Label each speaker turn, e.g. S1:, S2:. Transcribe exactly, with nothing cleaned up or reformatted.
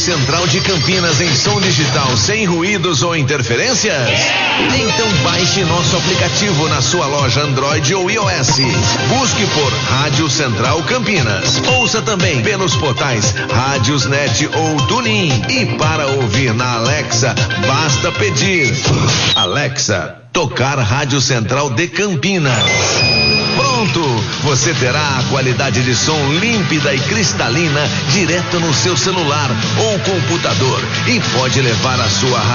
S1: Central de Campinas em som digital sem ruídos ou interferências? Então baixe nosso aplicativo na sua loja Android ou iOS. Busque por Rádio Central Campinas. Ouça também pelos portais Rádiosnet ou TuneIn. E para ouvir na Alexa, basta pedir: Alexa, tocar Rádio Central de Campinas. Pronto! Você terá a qualidade de som límpida e cristalina direto no seu celular ou computador e pode levar a sua rádio